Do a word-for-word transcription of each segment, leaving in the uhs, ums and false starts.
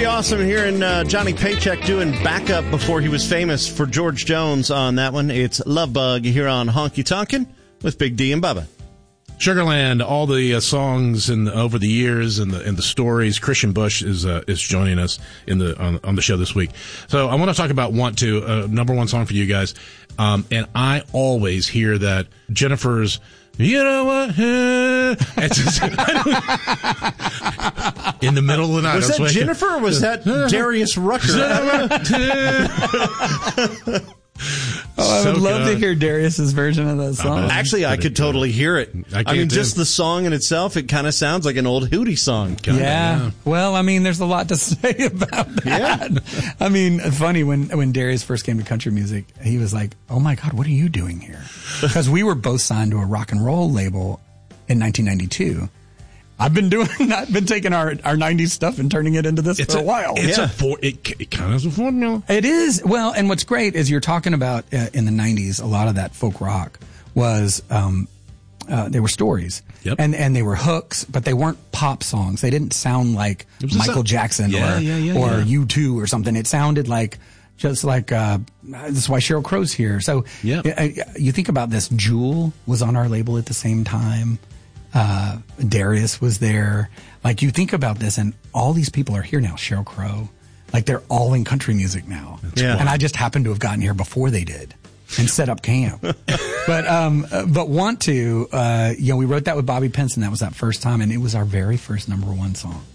Pretty awesome hearing uh, Johnny Paycheck doing backup before he was famous for George Jones on that one. It's Love Bug here on Honky Tonkin' with Big D and Bubba. Sugarland, all the uh, songs and over the years and the and the stories. Christian Bush is uh, is joining us in the on, on the show this week. So I want to talk about "Want To," uh, number one song for you guys. Um, and I always hear that Jennifer's. You know what? It's just, in the middle of the night. Was that waking, Jennifer or was that Darius Rucker? Oh, I So would love good. to hear Darius's version of that song. Actually, I could totally hear it. I I, can mean, too. just the song in itself, it kind of sounds like an old Hootie song. Kinda, yeah. yeah. Well, I mean, there's a lot to say about that. Yeah. I mean, funny, when, when Darius first came to country music, he was like, oh my God, what are you doing here? Because we were both signed to a rock and roll label in nineteen ninety-two. I've been doing, I've been taking our, our nineties stuff and turning it into this It's for a, a while. It's Yeah. a for, it, it kind of is a formula. It is. Well, and what's great is you're talking about uh, in the nineties, a lot of that folk rock was, um, uh, they were stories. Yep. And, and they were hooks, but they weren't pop songs. They didn't sound like It was a Michael song. Jackson Yeah, or, yeah, yeah, or yeah. U two or something. It sounded like, just like, uh, that's why Sheryl Crow's here. So Yep. uh, you think about this. Jewel was on our label at the same time. Uh, Darius was there. Like, you think about this, and all these people are here now. Sheryl Crow, like, they're all in country music now. Yeah. And I just happened to have gotten here before they did and set up camp. but um, uh, but Want To, uh, you know, we wrote that with Bobby Pinson. That was that first time, and it was our very first number one song.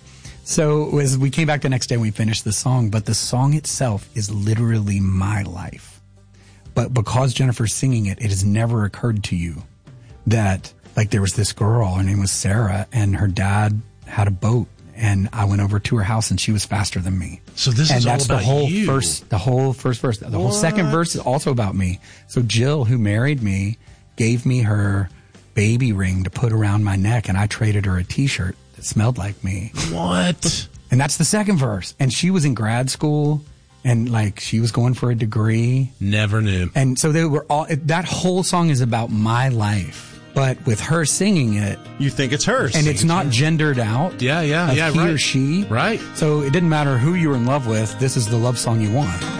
So as we came back the next day, and we finished the song, but the song itself is literally my life. But because Jennifer's singing it, it has never occurred to you that, like, there was this girl, her name was Sarah, and her dad had a boat, and I went over to her house, and she was faster than me. So this and is all that's about the whole you. first, the whole first verse. The whole second verse is also about me. So Jill, who married me, gave me her baby ring to put around my neck, and I traded her a T-shirt that smelled like me. What? And that's the second verse. And she was in grad school, and like she was going for a degree. Never knew. And so they were all. That whole song is about my life. But with her singing it, You think it's hers. and it's not gendered out. Yeah, yeah, of yeah, he right. or she. Right. So it didn't matter who you were in love with. This is the love song you want.